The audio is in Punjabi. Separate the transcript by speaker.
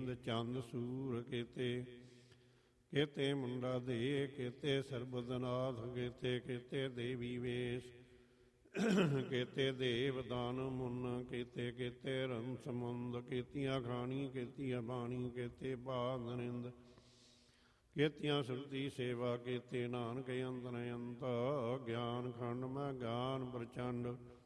Speaker 1: ਇੰਦ ਚੰਦ ਸੂਰ ਕੀਤੇ। ਕੀਤੇ ਮੁੰਡਾ ਦੇ ਕੀਤੇ ਸਰਬਦਨਾਥ ਕੀਤੇ। ਕੀਤੇ ਦੇਵੀ ਵੇਸ਼ ਕੀਤੇ ਦੇਵ ਦਾਨ ਮੁੰਨ ਕੀਤੇ। ਕੀਤੇ ਰੰਸ ਮੁੰਦ ਕੀਤੀਆਂ ਖਾਣੀ ਕੀਤੀਆਂ ਬਾਣੀ। ਕੀਤੇ ਬਾਦ ਨਿੰਦ ਕੀਤੀਆਂ ਸੁਰਤੀ ਸੇਵਾ। ਕੀਤੇ ਨਾਨਕ ਅੰਤਨ ਅੰਤ ਗਿਆਨ ਖੰਡ ਮੈਂ ਗਿਆਨ ਪ੍ਰਚੰਡ।